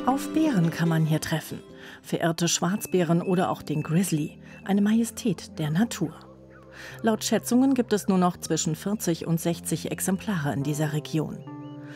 Auf Bären kann man hier treffen. Verehrte Schwarzbären oder auch den Grizzly, eine Majestät der Natur. Laut Schätzungen gibt es nur noch zwischen 40 und 60 Exemplare in dieser Region.